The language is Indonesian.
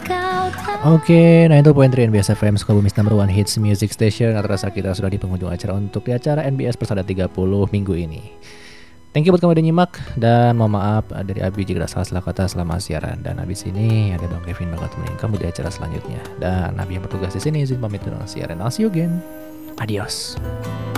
Oke, 92.3 NBS FM Sukabumi's number one hits music station. Nah, terasa kita sudah di penghujung acara untuk di acara NBS Persada 30 minggu ini. Thank you buat kamu udah nyimak. Dan mohon maaf dari Abi jika ada salah kata selama siaran. Dan habis ini ada Bang Kevin bakal temenin kamu di acara selanjutnya. Dan Abi yang bertugas di sini izin pamit dengan siaran. I'll see you again. Adios.